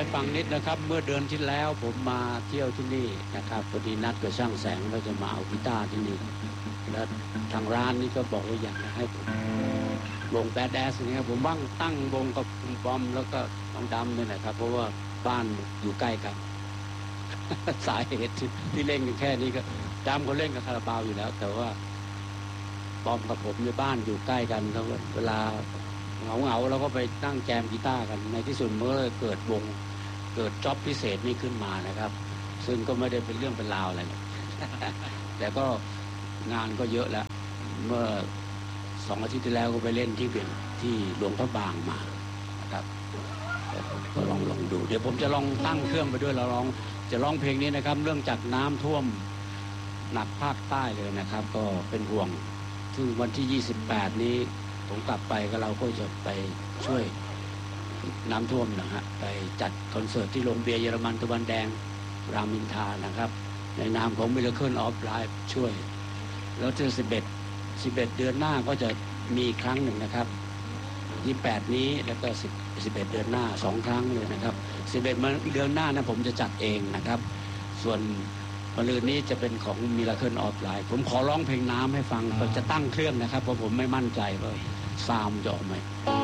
ให้ฟังนิดนะครับเมื่อเดือนที่แล้วผมมาเที่ยวที่นี่นะครับพอดีนัดกับช่างแสงว่าจะมาเอากีตาร์ที่นี่แล้วทางร้านนี่ก็บอกว่าอยากให้ผมวงแบดแดสนี่ครับผมบ้างตั้งวงกับคุณบอมแล้วก็น้องดำเนี่ยนะครับเพราะว่าบ้านอยู่ใกล้กัน สาเหตุที่เล่นกันแค่นี้ก็ดำเขาเล่นกับคาราบาวอยู่แล้วแต่ว่าบอมกับผมในบ้านอยู่ใกล้กันแล้วเวลาเหงาเราก็ไปนั่งแจมกีตาร์กันในที่สุดเมื่อเกิดวงเกิดจ็อบพิเศษนี้ขึ้นมานะครับซึ่งก็ไม่ได้เป็นเรื่องเป็นราวอะไร แต่ก็งานก็เยอะแล้วเมื่อ2 อาทิตย์ที่แล้วก็ไปเล่นที่หลวงพระบางมานะครับก็ลองดูเดี๋ยวผมจะลองตั้งเครื่องไปด้วยเราจะร้องเพลงนี้นะครับเรื่องจากน้ำท่วมหนักภาคใต้เลยนะครับก็เป็นห่วงซึ่งวันที่28นี้ผมกลับไปก็เราก็จะไปช่วยน้ำท่วมนะฮะไปจัดคอนเสิร์ตที่โรงเบียร์เยอรมันตะวันแดงรามอินทรานะครับในนามของ Miracle of Life ช่วยแล้วจะ11เดือนหน้าก็จะมีครั้งหนึ่งนะครับ28นี้แล้วก็11เดือนหน้า2ครั้งเลยนะครับ11เดือนหน้านะผมจะจัดเองนะครับส่วนมะรืนนี้จะเป็นของ Miracle of Life ผมขอร้องเพลงน้ำให้ฟังก็จะตั้งเครื่องนะครับเพราะผมไม่มั่นใจว่าซาวด์จะออกไหม